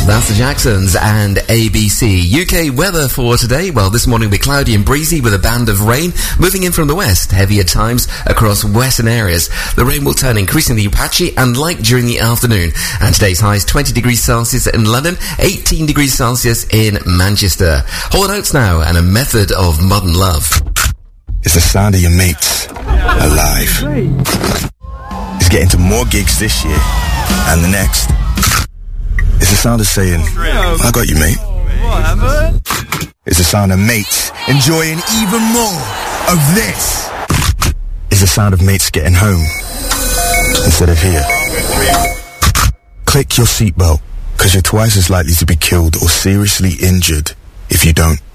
That's the Jacksons and ABC. UK weather for today. Well, this morning will be cloudy and breezy with a band of rain moving in from the west, heavy at times across western areas. The rain will turn increasingly patchy and light during the afternoon. And today's high is 20 degrees Celsius in London, 18 degrees Celsius in Manchester. Hall & Oates now and a method of modern love. It's the sound of your mates alive. It's getting to more gigs this year and the next. It's the sound of saying, I got you, mate. It's the sound of mates enjoying even more of this. It's the sound of mates getting home instead of here. Click your seatbelt, because you're twice as likely to be killed or seriously injured if you don't.